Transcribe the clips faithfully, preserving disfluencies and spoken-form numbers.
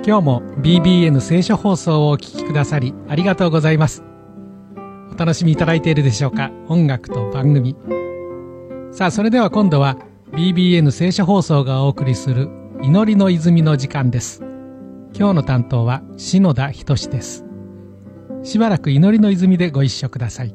今日も ビービーエヌ 聖書放送をお聞きくださりありがとうございます。お楽しみいただいているでしょうか。音楽と番組。さあ、それでは今度は ビービーエヌ 聖書放送がお送りする祈りの泉の時間です。今日の担当は篠田仁です。しばらく祈りの泉でご一緒ください。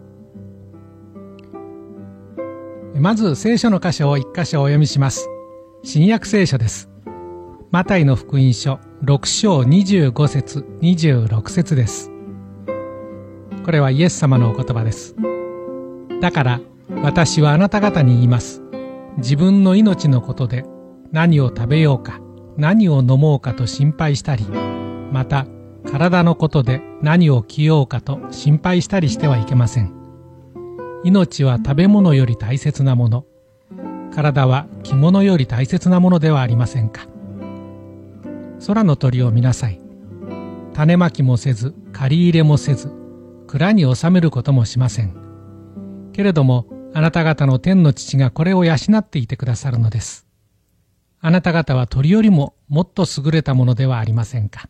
まず聖書の箇所を一箇所お読みします。新約聖書です。マタイの福音書ろく章にじゅうご節にじゅうろく節です。これはイエス様のお言葉です。だから私はあなた方に言います。自分の命のことで何を食べようか何を飲もうかと心配したり、また体のことで何を着ようかと心配したりしてはいけません。命は食べ物より大切なもの、体は着物より大切なものではありませんか。空の鳥を見なさい。種まきもせず刈り入れもせず蔵に収めることもしません。けれどもあなた方の天の父がこれを養っていてくださるのです。あなた方は鳥よりももっと優れたものではありませんか。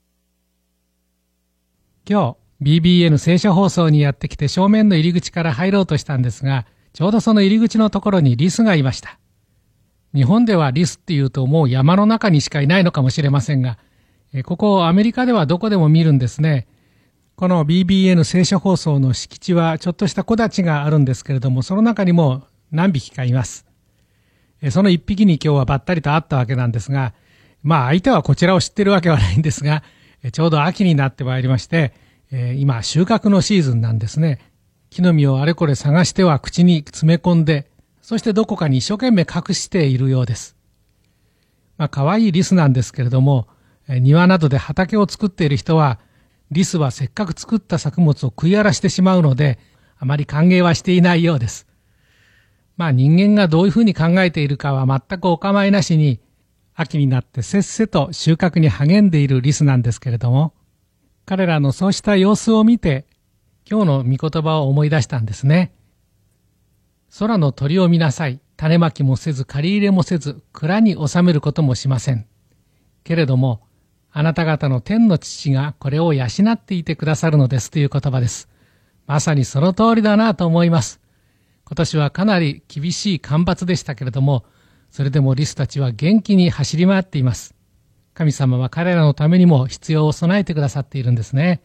今日 ビービーエヌ 聖書放送にやってきて正面の入り口から入ろうとしたんですが、ちょうどその入り口のところにリスがいました。日本ではリスっていうともう山の中にしかいないのかもしれませんが、ここアメリカではどこでも見るんですね。この ビービーエヌ 聖書放送の敷地はちょっとした木立があるんですけれども、その中にも何匹かいます。その一匹に今日はばったりと会ったわけなんですが、まあ相手はこちらを知ってるわけはないんですが、ちょうど秋になってまいりまして、今収穫のシーズンなんですね。木の実をあれこれ探しては口に詰め込んで、そしてどこかに一生懸命隠しているようです。まあ可愛いリスなんですけれども、庭などで畑を作っている人は、リスはせっかく作った作物を食い荒らしてしまうので、あまり歓迎はしていないようです。まあ人間がどういうふうに考えているかは全くお構いなしに、秋になってせっせと収穫に励んでいるリスなんですけれども、彼らのそうした様子を見て、今日の御言葉を思い出したんですね。空の鳥を見なさい。種まきもせず刈り入れもせず蔵に収めることもしません。けれどもあなた方の天の父がこれを養っていてくださるのですという言葉です。まさにその通りだなと思います。今年はかなり厳しい干ばつでしたけれども、それでもリスたちは元気に走り回っています。神様は彼らのためにも必要を備えてくださっているんですね。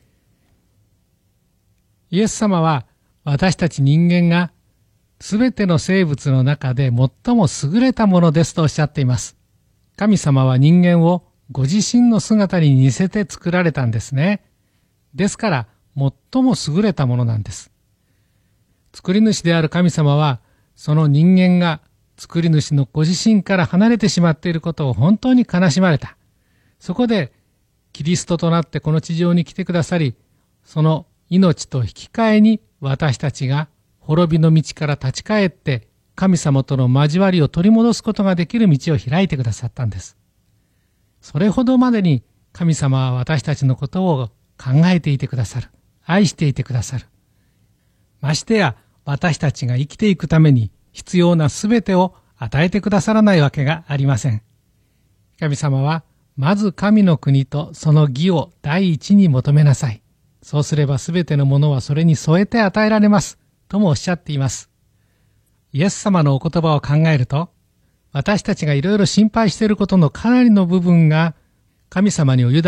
イエス様は私たち人間がすべての生物の中で最も優れたものですとおっしゃっています。神様は人間をご自身の姿に似せて作られたんですね。ですから最も優れたものなんです。作り主である神様はその人間が作り主のご自身から離れてしまっていることを本当に悲しまれた。そこでキリストとなってこの地上に来てくださり、その命と引き換えに私たちが滅びの道から立ち返って神様との交わりを取り戻すことができる道を開いてくださったんです。それほどまでに神様は私たちのことを考えていてくださる。愛していてくださる。ましてや私たちが生きていくために必要なすべてを与えてくださらないわけがありません。神様はまず神の国とその義を第一に求めなさい。そうすればすべてのものはそれに添えて与えられます。ともおっしゃっています。イエス様のお言葉を考えると、私たちがいろいろ心配していることのかなりの部分が神様にお委